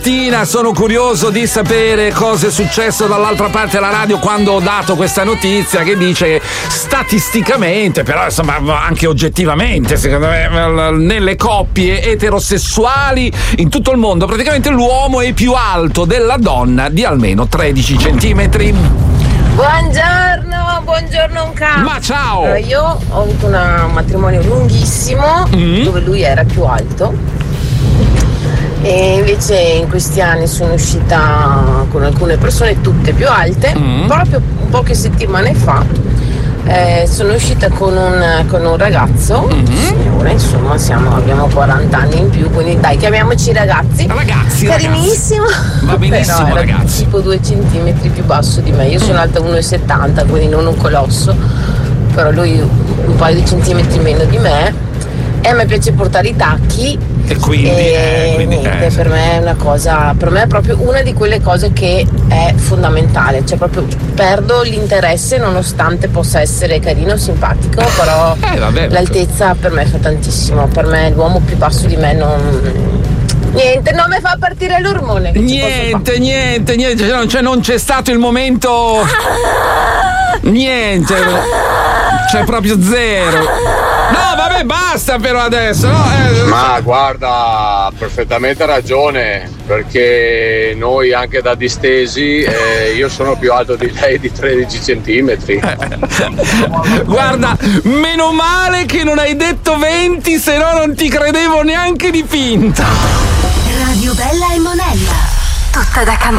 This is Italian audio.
mattina sono curioso di sapere cosa è successo dall'altra parte della radio quando ho dato questa notizia che dice che statisticamente, però insomma anche oggettivamente, secondo me, nelle coppie eterosessuali in tutto il mondo praticamente l'uomo è più alto della donna di almeno 13 centimetri. Buongiorno un capo. Ma ciao! Allora, io ho avuto un matrimonio lunghissimo dove lui era più alto e invece in questi anni sono uscita con alcune persone tutte più alte. Proprio poche settimane fa sono uscita con un ragazzo, signore, insomma abbiamo 40 anni in più, quindi dai, chiamiamoci ragazzi, carinissimo, va benissimo. Però era ragazzi, tipo 2 centimetri più basso di me. Io sono alta 1,70, quindi non un colosso, però lui un paio di centimetri meno di me e a me piace portare i tacchi e quindi niente, per me è una cosa, per me è proprio una di quelle cose che è fondamentale, cioè proprio perdo l'interesse nonostante possa essere carino, simpatico, però l'altezza per me fa tantissimo. Per me l'uomo più basso di me niente, non mi fa partire l'ormone. Niente, cioè non c'è stato il momento. Niente, c'è proprio zero. No, vabbè, basta però adesso, no? Ma guarda, ha perfettamente ragione, perché noi anche da distesi, io sono più alto di lei di 13 centimetri. Guarda, meno male che non hai detto 20, se no non ti credevo neanche di finta. Radio Bella e Monella, tutta da cantare.